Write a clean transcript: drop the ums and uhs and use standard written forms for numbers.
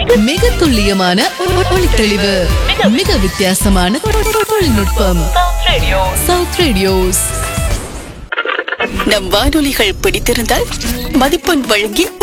மிக துல்லியமான ஒளித்தெளிவு, மிக வித்தியாசமான தொழில்நுட்பம். South radios. நம் வானொலிகள் பிடித்திருந்தால் மதிப்பெண் வழங்கி